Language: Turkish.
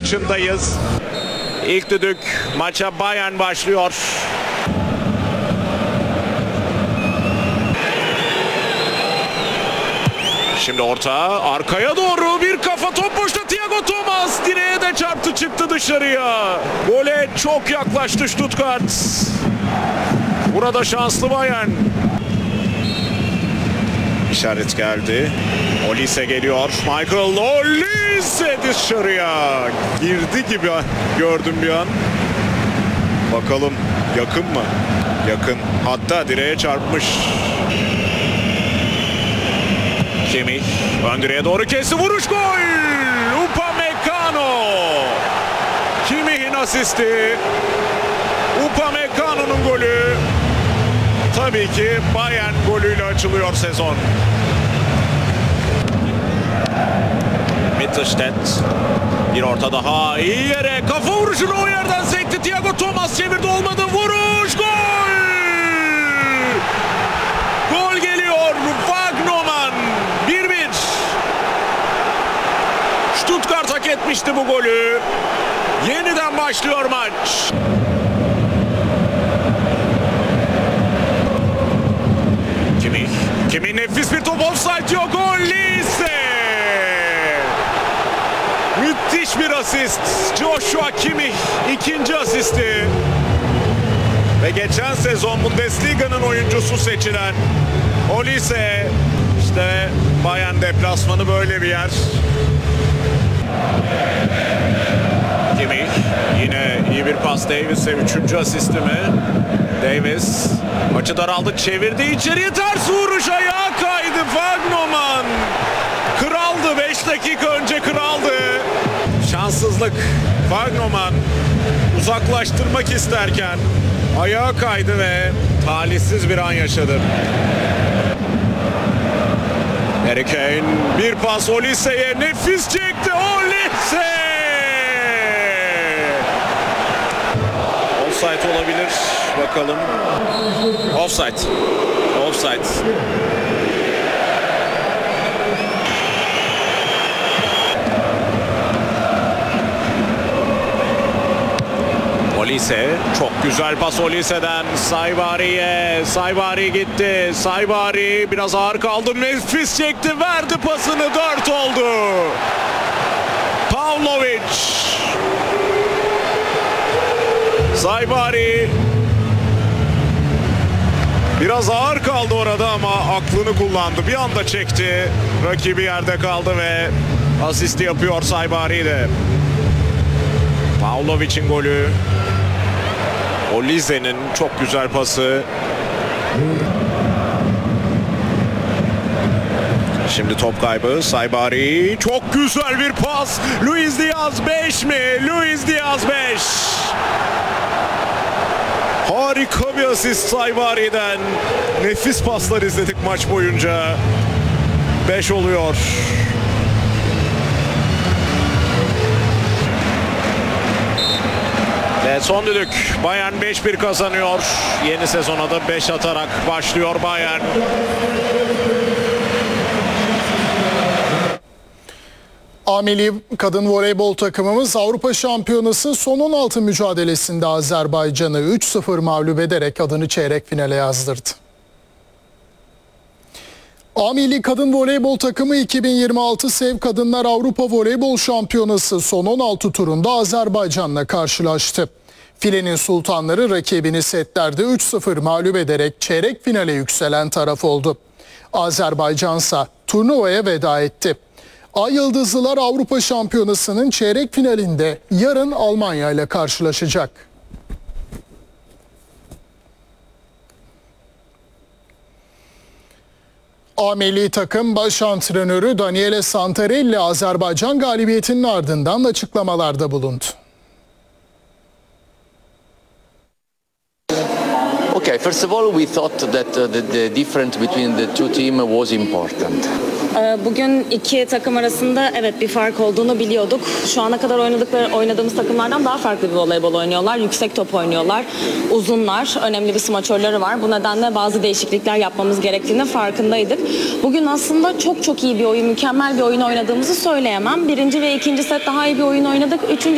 maçındayız. İlk düdük, maça Bayern başlıyor. Şimdi orta, arkaya doğru bir kafa, top boşta, Thiago Thomas direğe de çarptı, çıktı dışarıya. Gole çok yaklaştı Stuttgart. Burada şanslı Bayern. İşaret geldi. Olise geliyor. Michael Olise dışarıya. Girdi gibi gördüm bir an. Bakalım yakın mı? Yakın. Hatta direğe çarpmış. Kimmich ön direğe doğru kesti, vuruş, gol! Upamecano. Kimmich'in asisti. Upamecano'nun golü. Tabii ki Bayern golüyle açılıyor sezon. Mittelstädt. Bir orta daha, iyi yere, kafa vuruşunu o yerden sekti. Thiago Thomas çevirdi, olmadı, vuruş, gol! Gol geliyor, Wagnermann. 1-1. Stuttgart hak etmişti bu golü. Yeniden başlıyor maç. Kimmich nefis bir top, offside yok, Olise! Müthiş bir asist. Joshua Kimmich ikinci asisti. Ve geçen sezon Bundesliga'nın oyuncusu seçilen Olise. İşte Bayern deplasmanı böyle bir yer. Kimmich yine iyi bir pas Davis'e, üçüncü asisti mi? Davis maçı daraldı, çevirdi içeriye, ters vuruş, ayağa kaydı Wagnermann. Kraldı, 5 dakika önce kraldı. Şanssızlık, Wagnermann uzaklaştırmak isterken ayağa kaydı ve talihsiz bir an yaşadı. Harry Kane bir pas Olise'ye, nefis çekti Olise. Offside olabilir, bakalım. Offside. Olise, çok güzel pas Olise'den Saibari'ye. Saibari gitti. Saibari biraz ağır kaldı. Nefis çekti, verdi pasını, 4 oldu. Pavlovic. Saibari biraz ağır kaldı orada ama aklını kullandı. Bir anda çekti. Rakibi yerde kaldı ve asisti yapıyor Saibari de. Pavlovic'in golü. Olise'nin çok güzel pası. Şimdi top kaybı. Saibari, çok güzel bir pas. Luis Diaz 5 mi? Luis Diaz 5. Harika bir asist Saibari'den. Nefis paslar izledik maç boyunca. 5 oluyor. Ve son düdük. Bayern 5-1 kazanıyor. Yeni sezona da 5 atarak başlıyor Bayern. A milli kadın voleybol takımımız Avrupa Şampiyonası son 16 mücadelesinde Azerbaycan'ı 3-0 mağlup ederek adını çeyrek finale yazdırdı. A milli kadın voleybol takımı 2026 Sev Kadınlar Avrupa Voleybol Şampiyonası son 16 turunda Azerbaycan'la karşılaştı. Filenin sultanları rakibini setlerde 3-0 mağlup ederek çeyrek finale yükselen taraf oldu. Azerbaycansa turnuvaya veda etti. Ay Yıldızlılar Avrupa Şampiyonası'nın çeyrek finalinde yarın Almanya ile karşılaşacak. A milli takım baş antrenörü Daniele Santarelli Azerbaycan galibiyetinin ardından açıklamalarda bulundu. Okay, first of all, we thought that the difference between the two teams was important. Bugün iki takım arasında evet bir fark olduğunu biliyorduk. Şu ana kadar oynadığımız takımlardan daha farklı bir voleybol oynuyorlar. Yüksek top oynuyorlar. Uzunlar. Önemli bir smaçörleri var. Bu nedenle bazı değişiklikler yapmamız gerektiğini farkındaydık. Bugün aslında çok iyi bir oyun, mükemmel bir oyun oynadığımızı söyleyemem. Birinci ve ikinci set daha iyi bir oyun oynadık. Üçüncü